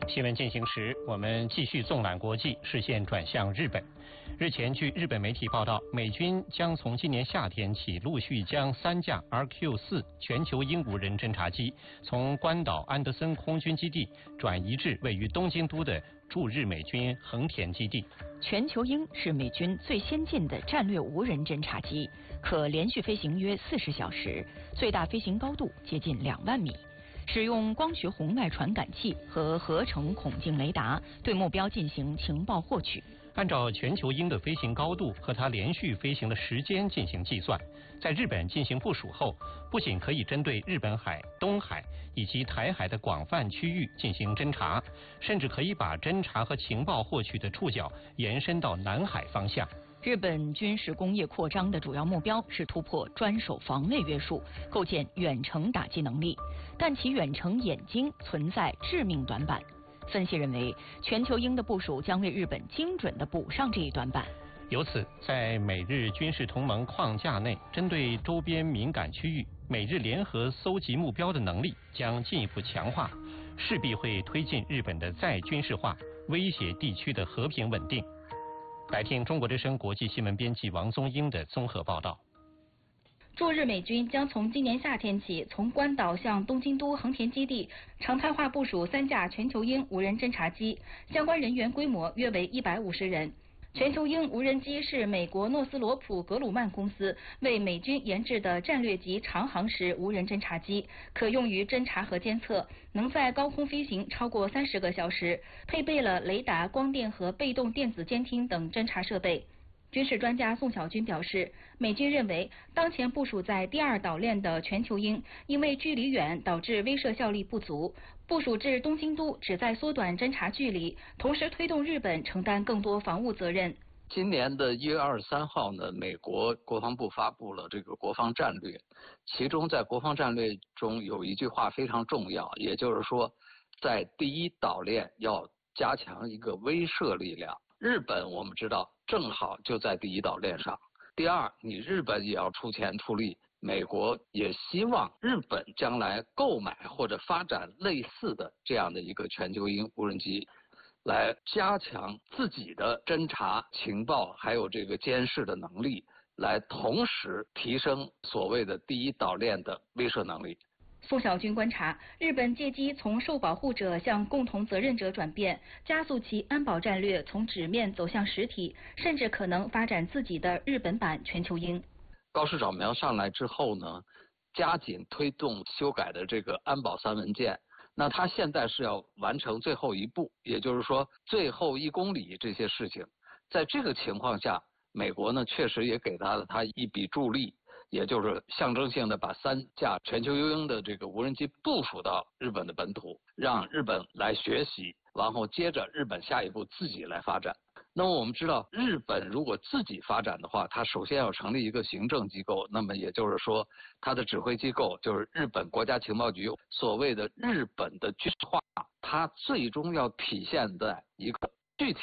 新闻进行时，我们继续纵览国际，视线转向日本。日前，据日本媒体报道，美军将从今年夏天起陆续将3架 RQ-4全球鹰无人侦察机从关岛安德森空军基地转移至位于东京都的驻日美军横田基地。 全球鹰是美军最先进的战略无人侦察机，可连续飞行约40小时，最大飞行高度接近2万米。使用光学红外传感器和合成孔径雷达对目标进行情报获取。 按照全球鹰的飞行高度和它连续飞行的时间进行计算，在日本进行部署后，不仅可以针对日本海、东海以及台海的广泛区域进行侦察，甚至可以把侦察和情报获取的触角延伸到南海方向。 日本军事工业扩张的主要目标是突破专守防卫约束，构建远程打击能力，但其远程眼睛存在致命短板。分析认为，全球鹰的部署将为日本精准地补上这一短板。 由此，在美日军事同盟框架内，针对周边敏感区域，美日联合搜集目标的能力将进一步强化，势必会推进日本的再军事化，威胁地区的和平稳定。来听中国之声国际新闻编辑王宗英的综合报道。 驻日美军将从今年夏天起，从关岛向东京都横田基地常态化部署3架全球鹰无人侦察机，相关人员规模约为150人。全球鹰无人机是美国诺斯罗普格鲁曼公司为美军研制的战略级长航时无人侦察机，可用于侦察和监测，能在高空飞行超过30个小时，配备了雷达、光电和被动电子监听等侦察设备。军事专家宋小军表示，美军认为当前部署在第2岛链的全球鹰因为距离远导致威慑效力不足，部署至东京都旨在缩短侦察距离，同时推动日本承担更多防务责任。 今年的1月23号呢，美国国防部发布了这个国防战略，其中在国防战略中有一句话非常重要，也就是说，在第1岛链要加强一个威慑力量。日本我们知道正好就在第1岛链上。第二，你日本也要出钱出力，美国也希望日本将来购买或者发展类似的这样的一个全球鹰无人机，来加强自己的侦察情报还有这个监视的能力，来同时提升所谓的第1岛链的威慑能力。 宋小军观察，日本借机从受保护者向共同责任者转变，加速其安保战略从纸面走向实体，甚至可能发展自己的日本版全球鹰。 高市早苗上来之后呢，加紧推动修改的这个安保3文件，那他现在是要完成最后一步，也就是说最后1公里这些事情。在这个情况下，美国呢确实也给了他一笔助力，也就是象征性的把3架全球鹰的这个无人机部署到日本的本土，让日本来学习，然后接着日本下一步自己来发展。那么我们知道，日本如果自己发展的话，它首先要成立一个行政机构，那么也就是说，它的指挥机构就是日本国家情报局。所谓的日本的军事化，它最终要体现在一个具体